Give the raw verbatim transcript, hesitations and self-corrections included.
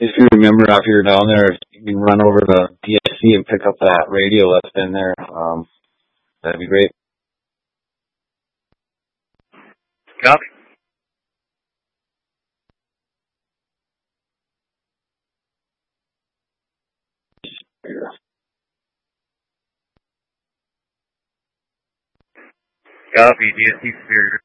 if you remember after you're down there, if you can run over to D S C and pick up that radio that's in there. Um, that'd be great. Copy. Copy, D S C Superior.